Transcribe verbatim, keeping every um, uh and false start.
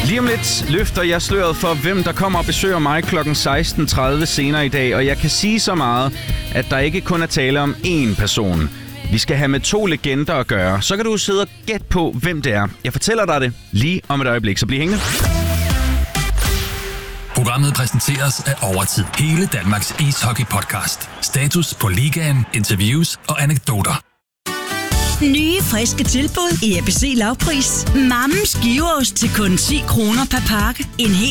Lige om lidt løfter jeg sløret for, hvem der kommer og besøger mig klokken seksten tredive senere i dag. Og jeg kan sige så meget, at der ikke kun er tale om én person. Vi skal have med to legender at gøre. Så kan du sidde og gætte på, hvem det er. Jeg fortæller dig det lige om et øjeblik, så bliv hængende. Programmet præsenteres af Overtid. Hele Danmarks ishockey-podcast. Status på ligaen, interviews og anekdoter. Nye, friske tilbud i A B C Lavpris. Mammens giveost til kun ti kroner per pakke. En hel